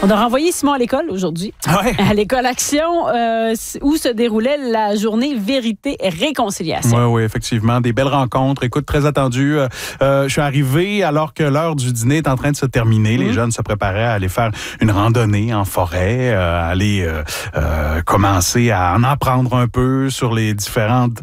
On a renvoyé Simon à l'école aujourd'hui, à l'école Action, où se déroulait la journée Vérité et Réconciliation. Oui, effectivement. Des belles rencontres. Écoute, très attendu. Je suis arrivé alors que l'heure du dîner est en train de se terminer. Les jeunes se préparaient à aller faire une randonnée en forêt, aller commencer à en apprendre un peu sur les différentes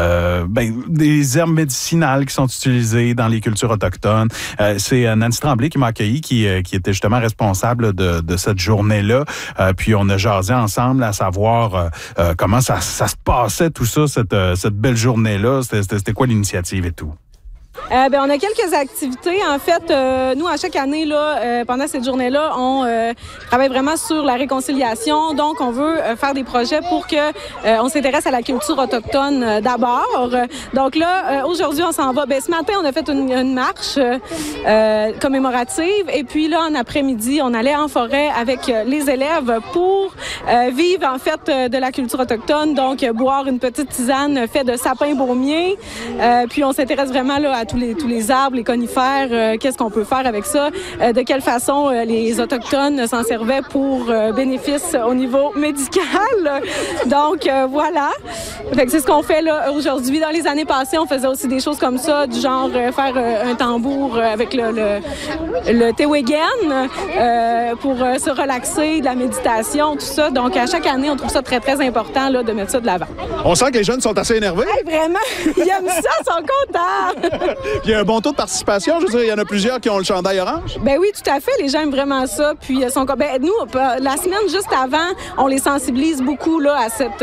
des herbes médicinales qui sont utilisées dans les cultures autochtones. C'est Nancy Tremblay qui m'a accueilli, qui était justement responsable de cette journée-là. Puis on a jasé ensemble à savoir comment ça se passait tout ça, cette belle journée-là. C'était quoi l'initiative et tout? On a quelques activités. En fait, nous, à chaque année, là, pendant cette journée-là, on travaille vraiment sur la réconciliation. Donc, on veut faire des projets pour que on s'intéresse à la culture autochtone d'abord. Donc là, aujourd'hui, on s'en va. Ce matin, on a fait une marche commémorative. Et puis là, en après-midi, on allait en forêt avec les élèves pour vivre, en fait, de la culture autochtone. Donc, boire une petite tisane faite de sapin baumier. Puis, on s'intéresse vraiment là à tous les arbres, les conifères, qu'est-ce qu'on peut faire avec ça, de quelle façon les Autochtones s'en servaient pour bénéfice au niveau médical. Donc, voilà. Fait que c'est ce qu'on fait là aujourd'hui. Dans les années passées, on faisait aussi des choses comme ça, du genre faire un tambour avec le Tewegen pour se relaxer, de la méditation, tout ça. Donc, à chaque année, on trouve ça très, très important là, de mettre ça de l'avant. On sent que les jeunes sont assez énervés. Hey, vraiment, ils aiment ça, ils sont contents. Il y a un bon taux de participation. Je veux dire, il y en a plusieurs qui ont le chandail orange. Ben oui, tout à fait. Les gens aiment vraiment ça. Puis nous, la semaine juste avant, on les sensibilise beaucoup là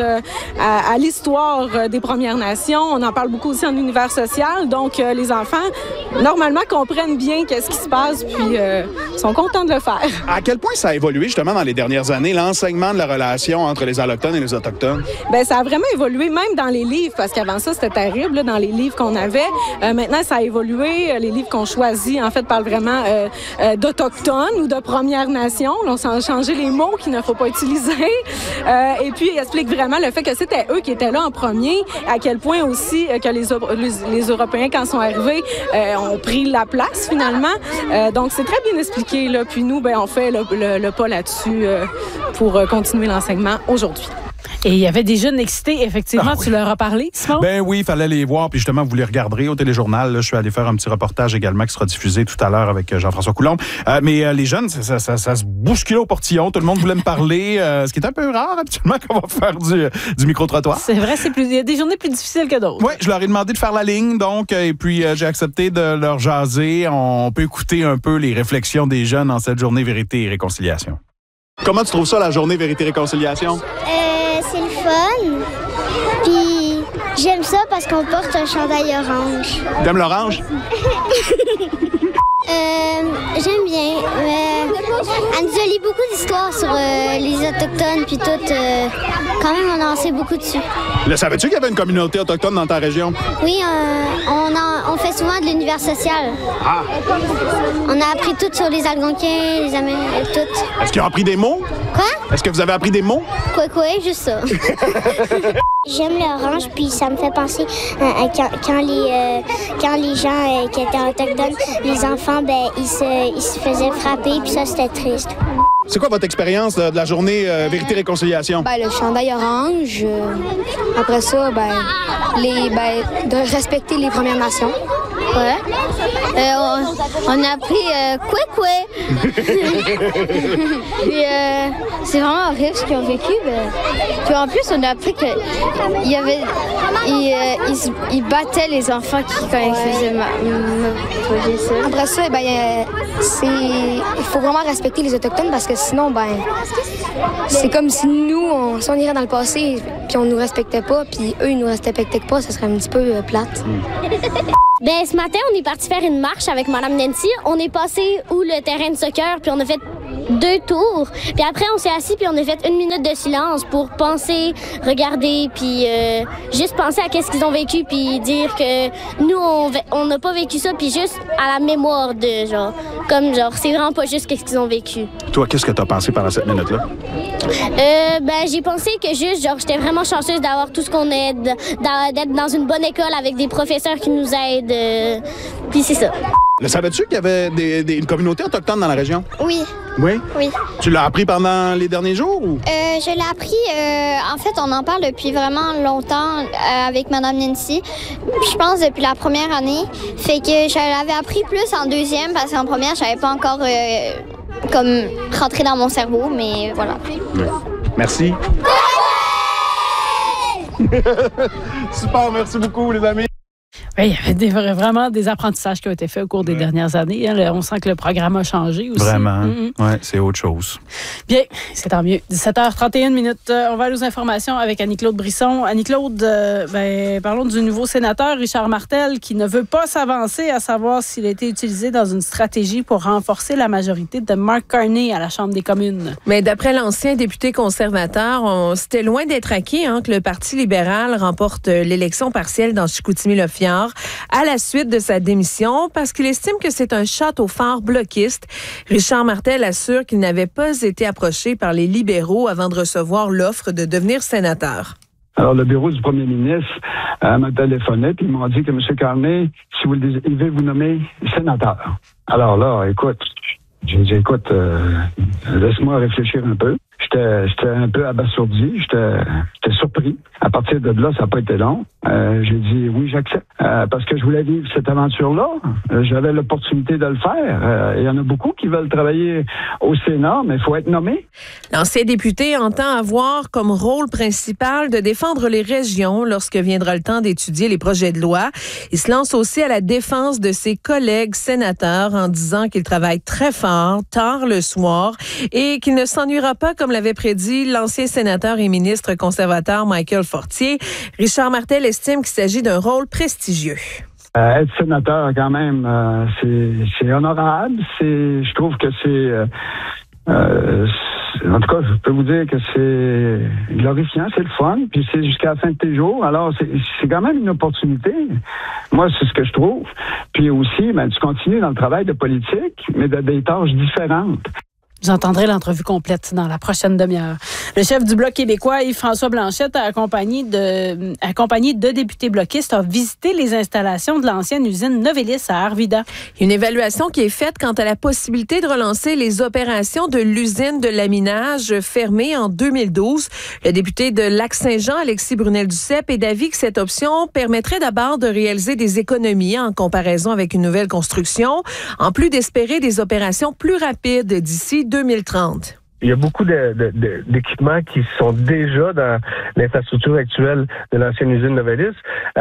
à l'histoire des Premières Nations. On en parle beaucoup aussi en univers social. Donc, les enfants, normalement, comprennent bien qu'est-ce qui se passe, puis sont contents de le faire. À quel point ça a évolué, justement, dans les dernières années, l'enseignement de la relation entre les Allochtones et les Autochtones? Ben ça a vraiment évolué, même dans les livres, parce qu'avant ça, c'était terrible, là, dans les livres qu'on avait. Maintenant, ça a évolué. Les livres qu'on choisit, en fait, parlent vraiment d'Autochtones ou de Premières Nations. On a changé les mots qu'il ne faut pas utiliser. Et puis, il explique vraiment le fait que c'était eux qui étaient là en premier, à quel point aussi que les Européens, quand ils sont arrivés, ont pris la place, finalement. Donc, c'est très bien expliqué, là. Puis nous, on fait le pas là-dessus pour continuer l'enseignement aujourd'hui. Et il y avait des jeunes excités, effectivement. Tu leur as parlé, Simon? Ben oui, il fallait les voir. Puis justement, vous les regarderez au téléjournal. Là, je suis allé faire un petit reportage également qui sera diffusé tout à l'heure avec Jean-François Coulombe. Mais les jeunes, ça se bousculait au portillon. Tout le monde voulait me parler. Ce qui est un peu rare, habituellement, qu'on va faire du micro-trottoir. C'est vrai, il y a des journées plus difficiles que d'autres. Oui, je leur ai demandé de faire la ligne, donc. Et puis, j'ai accepté de leur jaser. On peut écouter un peu les réflexions des jeunes en cette journée Vérité et Réconciliation. Comment tu trouves ça, la journée Vérité et Réconciliation? C'est le fun. Puis j'aime ça parce qu'on porte un chandail orange. T'aimes l'orange? J'aime bien. Elle nous a lu beaucoup d'histoires sur les Autochtones, puis tout. Quand même, on en sait beaucoup dessus. Le savais-tu qu'il y avait une communauté autochtone dans ta région? Oui, on fait souvent de l'univers social. Ah! On a appris tout sur les Algonquins, les Amérindiens, tout. Est-ce qu'ils ont appris des mots? Quoi? Est-ce que vous avez appris des mots? Quoi, juste ça. J'aime l'orange, puis ça me fait penser à quand les gens qui étaient autochtones, les enfants, ils se faisaient frapper, puis ça, c'était triste. C'est quoi votre expérience de la journée Vérité-Réconciliation? Le chandail orange. Après ça, de respecter les Premières Nations. Ouais. On a appris quoi. Puis c'est vraiment horrible ce qu'ils ont vécu. Puis en plus, on a appris qu'il y avait... Ils battaient les enfants quand ils faisaient ça. Après ça, il faut vraiment respecter les Autochtones parce que sinon, c'est comme si nous, si on irait dans le passé puis on nous respectait pas, puis eux, ils nous respectaient pas, ça serait un petit peu plate. Ce matin, on est parti faire une marche avec Mme Nancy. On est passé où le terrain de soccer, puis on a fait 2 tours. Puis après, on s'est assis, puis on a fait 1 minute de silence pour penser, regarder, puis juste penser à qu'est-ce qu'ils ont vécu, puis dire que nous, on n'a pas vécu ça, puis juste à la mémoire de, c'est vraiment pas juste qu'est-ce qu'ils ont vécu. Toi, qu'est-ce que tu as pensé pendant cette minute-là? J'ai pensé que j'étais vraiment chanceuse d'avoir tout ce qu'on aide, d'être dans une bonne école avec des professeurs qui nous aident. Puis c'est ça. Le savais-tu qu'il y avait une communauté autochtone dans la région? Oui. Oui? Oui. Tu l'as appris pendant les derniers jours? Ou? Je l'ai appris, en fait, on en parle depuis vraiment longtemps avec Mme Nancy. Je pense depuis la première année. Fait que je l'avais appris plus en deuxième parce qu'en première, je n'avais pas encore comme rentré dans mon cerveau, mais voilà. Merci. Super, merci beaucoup, les amis. Oui, il y avait vraiment des apprentissages qui ont été faits au cours des dernières années. Hein. On sent que le programme a changé aussi. Vraiment. Oui, c'est autre chose. Bien, c'est tant mieux. 17h31 minutes. On va aller aux informations avec Annie-Claude Brisson. Annie-Claude, parlons du nouveau sénateur Richard Martel qui ne veut pas s'avancer à savoir s'il a été utilisé dans une stratégie pour renforcer la majorité de Mark Carney à la Chambre des communes. Mais d'après l'ancien député conservateur, c'était loin d'être acquis que le Parti libéral remporte l'élection partielle dans Chicoutimi-Le-Fjord à la suite de sa démission parce qu'il estime que c'est un château fort bloquiste. Richard Martel assure qu'il n'avait pas été approché par les libéraux avant de recevoir l'offre de devenir sénateur. Alors, le bureau du premier ministre m'a téléphoné et ils m'ont dit que M. Carney, si vous le désirez, il veut vous nommer sénateur. Alors là, écoute, j'ai dit, laisse-moi réfléchir un peu. J'étais un peu abasourdi, j'étais surpris. À partir de là, ça n'a pas été long. J'ai dit oui, j'accepte. Parce que je voulais vivre cette aventure-là. J'avais l'opportunité de le faire. Il y en a beaucoup qui veulent travailler au Sénat, mais il faut être nommé. L'ancien député entend avoir comme rôle principal de défendre les régions lorsque viendra le temps d'étudier les projets de loi. Il se lance aussi à la défense de ses collègues sénateurs en disant qu'il travaille très fort, tard le soir, et qu'il ne s'ennuiera pas comme l'avait prédit l'ancien sénateur et ministre conservateur Michael Fortier. Richard Martel estime qu'il s'agit d'un rôle prestigieux. Être sénateur, quand même, c'est honorable. Je trouve que en tout cas, je peux vous dire que c'est glorifiant, c'est le fun, puis c'est jusqu'à la fin de tes jours. Alors, c'est quand même une opportunité. Moi, c'est ce que je trouve. Puis aussi, tu continues dans le travail de politique, mais de des tâches différentes. Vous entendrez l'entrevue complète dans la prochaine demi-heure. Le chef du Bloc québécois, Yves-François Blanchet, accompagné de députés bloquistes, a visité les installations de l'ancienne usine Novelis à Arvida. Une évaluation qui est faite quant à la possibilité de relancer les opérations de l'usine de laminage fermée en 2012. Le député de Lac-Saint-Jean, Alexis Brunel-Duceppe, est d'avis que cette option permettrait d'abord de réaliser des économies en comparaison avec une nouvelle construction, en plus d'espérer des opérations plus rapides d'ici 2030. Il y a beaucoup d'équipements qui sont déjà dans l'infrastructure actuelle de l'ancienne usine Novelis.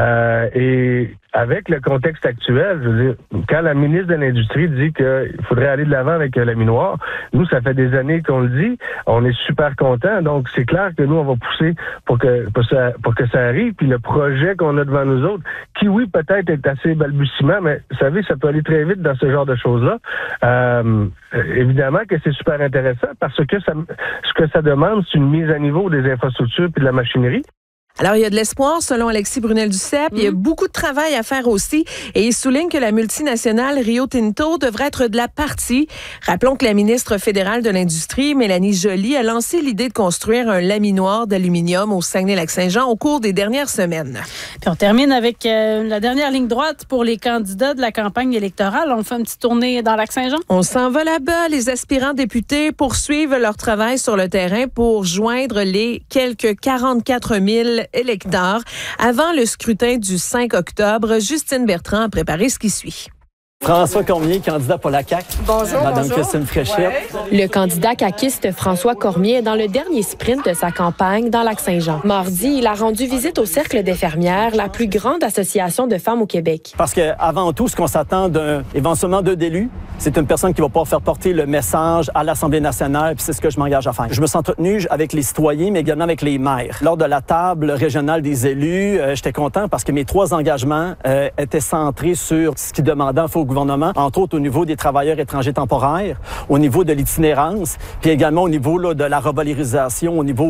Et avec le contexte actuel, je veux dire, quand la ministre de l'Industrie dit qu'il faudrait aller de l'avant avec la minoire, nous, ça fait des années qu'on le dit. On est super contents. Donc, c'est clair que nous, on va pousser pour que ça arrive. Puis le projet qu'on a devant nous autres, qui, oui, peut-être est assez balbutiement, mais vous savez, ça peut aller très vite dans ce genre de choses-là. Évidemment que c'est super intéressant parce que ce que ça demande, c'est une mise à niveau des infrastructures puis de la machinerie. Alors, il y a de l'espoir, selon Alexis Brunel-Duceppe. Il y a beaucoup de travail à faire aussi. Et il souligne que la multinationale Rio Tinto devrait être de la partie. Rappelons que la ministre fédérale de l'Industrie, Mélanie Joly, a lancé l'idée de construire un laminoir d'aluminium au Saguenay-Lac-Saint-Jean au cours des dernières semaines. Puis on termine avec la dernière ligne droite pour les candidats de la campagne électorale. On fait une petite tournée dans Lac-Saint-Jean. On s'en va là-bas. Les aspirants députés poursuivent leur travail sur le terrain pour joindre les quelques 44 000 électeurs. Avant le scrutin du 5 octobre, Justine Bertrand a préparé ce qui suit. François Cormier, candidat pour la CAQ. Bonjour, Madame Christine Fréchette. Ouais. Le candidat caquiste François Cormier est dans le dernier sprint de sa campagne dans Lac-Saint-Jean. Mardi, il a rendu visite au Cercle des fermières, la plus grande association de femmes au Québec. Parce qu'avant tout, ce qu'on s'attend éventuellement d'un élu, c'est une personne qui va pouvoir faire porter le message à l'Assemblée nationale, puis c'est ce que je m'engage à faire. Je me suis entretenu avec les citoyens, mais également avec les maires. Lors de la table régionale des élus, j'étais content parce que mes 3 engagements étaient centrés sur ce qui demandait au gouvernement, entre autres au niveau des travailleurs étrangers temporaires, au niveau de l'itinérance, puis également au niveau de la revalorisation, au niveau